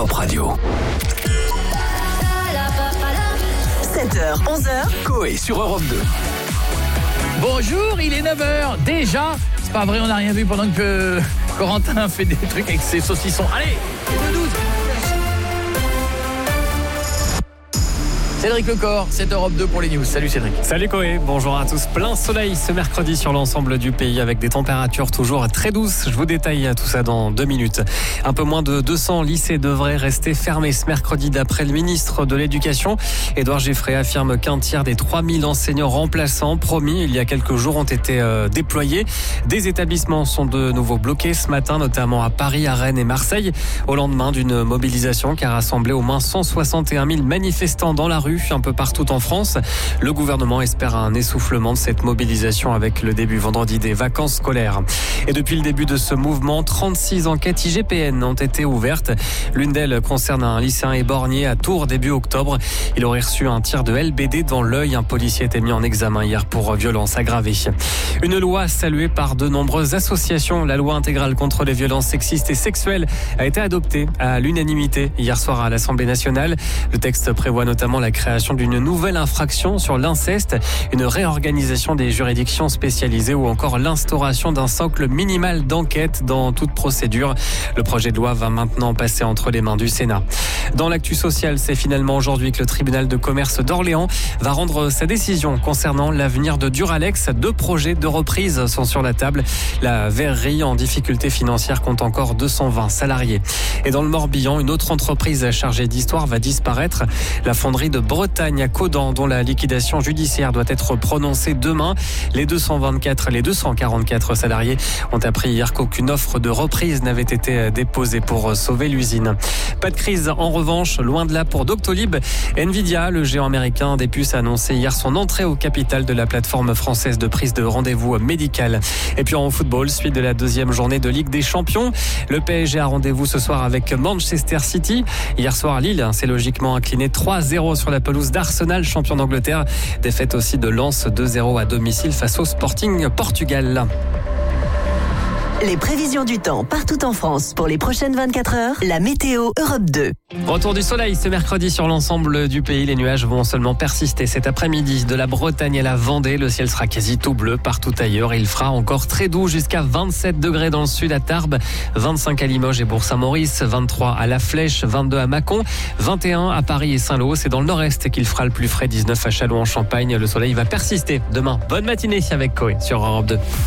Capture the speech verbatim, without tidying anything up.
Europe Radio. sept heures, onze heures. Coé sur Europe deux. Bonjour, il est neuf heures déjà. C'est pas vrai, on n'a rien vu pendant que Corentin fait des trucs avec ses saucissons. Allez, deux douze. Cédric Lecor, c'est Europe deux pour les news. Salut Cédric. Salut Coé, bonjour à tous. Plein soleil ce mercredi sur l'ensemble du pays avec des températures toujours très douces. Je vous détaille tout ça dans deux minutes. Un peu moins de deux cents lycées devraient rester fermés ce mercredi d'après le ministre de l'Éducation. Édouard Geffray affirme qu'un tiers des trois mille enseignants remplaçants promis il y a quelques jours ont été euh, déployés. Des établissements sont de nouveau bloqués ce matin, notamment à Paris, à Rennes et Marseille, au lendemain d'une mobilisation qui a rassemblé au moins cent soixante et un mille manifestants dans la rue un peu partout en France. Le gouvernement espère un essoufflement de cette mobilisation avec le début vendredi des vacances scolaires. Et depuis le début de ce mouvement, trente-six enquêtes I G P N ont été ouvertes. L'une d'elles concerne un lycéen éborgné à Tours début octobre. Il aurait reçu un tir de L B D dans l'œil. Un policier était mis en examen hier pour violence aggravée. Une loi saluée par de nombreuses associations. La loi intégrale contre les violences sexistes et sexuelles a été adoptée à l'unanimité hier soir à l'Assemblée nationale. Le texte prévoit notamment la création d'une nouvelle infraction sur l'inceste, une réorganisation des juridictions spécialisées ou encore l'instauration d'un socle minimal d'enquête dans toute procédure. Le projet de loi va maintenant passer entre les mains du Sénat. Dans l'actu sociale, c'est finalement aujourd'hui que le tribunal de commerce d'Orléans va rendre sa décision concernant l'avenir de Duralex. Deux projets de reprise sont sur la table. La verrerie en difficulté financière compte encore deux cent vingt salariés. Et dans le Morbihan, une autre entreprise chargée d'histoire va disparaître. La fonderie de Bretagne à Caudan, dont la liquidation judiciaire doit être prononcée demain. Les deux cent vingt-quatre, les deux cent quarante-quatre salariés ont appris hier qu'aucune offre de reprise n'avait été déposée pour sauver l'usine. Pas de crise en revanche, loin de là pour Doctolib. Nvidia, le géant américain des puces, a annoncé hier son entrée au capital de la plateforme française de prise de rendez-vous médical. Et puis en football, suite de la deuxième journée de Ligue des Champions. Le P S G a rendez-vous ce soir avec Manchester City. Hier soir, Lille s'est logiquement incliné trois à zéro sur la pelouse d'Arsenal, champion d'Angleterre. Défaite aussi de Lens deux zéro à domicile face au Sporting Portugal. Les prévisions du temps partout en France pour les prochaines vingt-quatre heures. La météo Europe deux. Retour du soleil ce mercredi sur l'ensemble du pays. Les nuages vont seulement persister cet après-midi. De la Bretagne à la Vendée, le ciel sera quasi tout bleu partout ailleurs. Il fera encore très doux jusqu'à vingt-sept degrés dans le sud à Tarbes, vingt-cinq à Limoges et Bourg-Saint-Maurice, vingt-trois à La Flèche, vingt-deux à Mâcon, vingt et un à Paris et Saint-Lô. C'est dans le nord-est qu'il fera le plus frais, dix-neuf à Châlons en Champagne. Le soleil va persister demain. Bonne matinée avec Coé sur Europe deux.